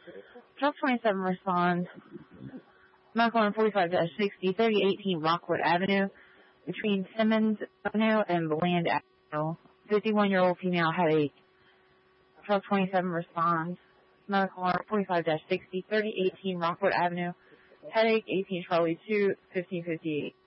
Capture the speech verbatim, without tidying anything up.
Truck twenty-seven responds. Medical on forty-five sixty, thirty eighteen Rockwood Avenue, between Simmons Avenue and Bland Avenue. fifty-one-year-old female headache. Truck twenty-seven responds. Medical on forty-five sixty, thirty eighteen Rockwood Avenue, headache, eighteen Charlie two, fifteen fifty-eight.